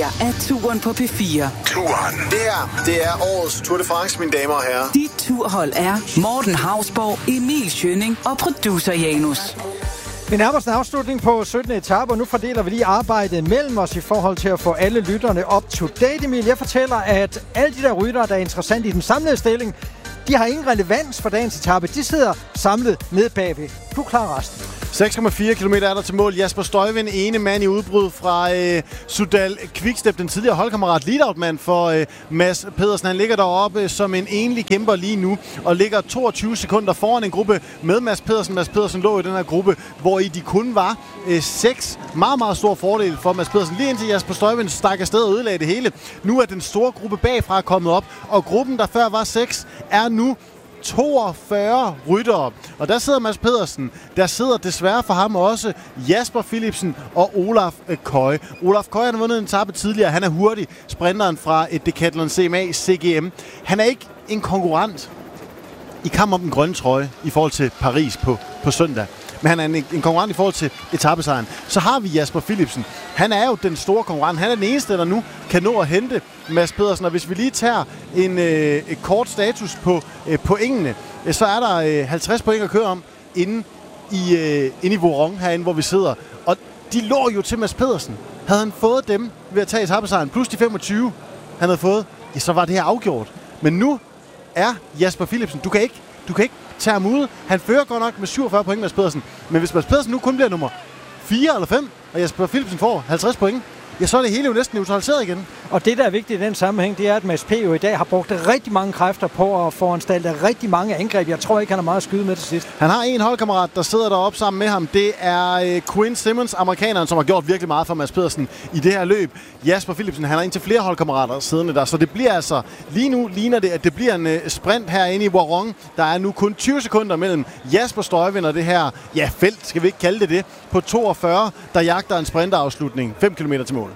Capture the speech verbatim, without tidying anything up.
her er turen på P fire. Turen. Det her, det er årets Tour de France, mine damer og herrer. Dit turhold er Morten Hausborg, Emil Schønning og producer Janus. Vi nærmer os en afslutning på syttende etape, og nu fordeler vi lige arbejdet mellem os i forhold til at få alle lytterne up to date. Emil, jeg fortæller, at alle de der ryttere, der er interessante i den samlede stilling, de har ingen relevans for dagens etape. De sidder samlet ned bagved. Du klarer resten. seks komma fire kilometer er der til mål. Jasper Stuyven, ene mand i udbrud fra øh, Sudal Quickstep, den tidligere holdkammerat, lead-out-mand for øh, Mads Pedersen. Han ligger deroppe som en enlig kæmper lige nu, og ligger toogtyve sekunder foran en gruppe med Mads Pedersen. Mads Pedersen lå i den her gruppe, hvor i de kun var øh, seks. Meget, meget stor fordel for Mads Pedersen. Lige indtil Jasper Stuyven stak afsted og ødelagde det hele. Nu er den store gruppe bagfra kommet op, og gruppen, der før var seks, er nu toogfyrre ryttere. Og der sidder Mads Pedersen. Der sidder desværre for ham også Jasper Philipsen og Olaf Koy. Olaf Koy har vundet en etape tidligere. Han er hurtig. Sprinteren fra et Decathlon C M A C G M. Han er ikke en konkurrent i kamp om den grønne trøje i forhold til Paris på, på søndag. Men han er en, en konkurrent i forhold til etapesejren. Så har vi Jasper Philipsen. Han er jo den store konkurrent. Han er den eneste, der nu kan nå at hente Mads Pedersen. Og hvis vi lige tager en øh, et kort status på øh, pointene, øh, så er der øh, halvtreds point at køre om inde i, øh, inde i Vorong herinde, hvor vi sidder. Og de lå jo til Mads Pedersen. Havde han fået dem ved at tage etapesejren, plus de femogtyve, han havde fået, ja, så var det her afgjort. Men nu er Jasper Philipsen, du kan ikke, du kan ikke tage ham ude. Han fører godt nok med syvogfyrre point, Mads Pedersen. Men hvis Mads Pedersen nu kun bliver nummer fire eller fem, og Jasper Philipsen får halvtreds point, ja, så er det hele jo næsten neutraliseret igen. Og det, der er vigtigt i den sammenhæng, det er, at Mads P. jo i dag har brugt rigtig mange kræfter på at foranstalte rigtig mange angreb. Jeg tror ikke, han har meget at skyde med til sidst. Han har en holdkammerat, der sidder deroppe sammen med ham. Det er øh, Quinn Simmons, amerikaneren, som har gjort virkelig meget for Mads Pedersen i det her løb. Jasper Philipsen, han har indtil flere holdkammerater siddende der, så det bliver altså, lige nu ligner det, at det bliver en øh, sprint herinde i Vorong. Der er nu kun tyve sekunder mellem Jasper Stuyven og det her, ja, felt, skal vi ikke kalde det det, på toogfyrre, der jagter en sprinterafslutning fem kilometer til mål.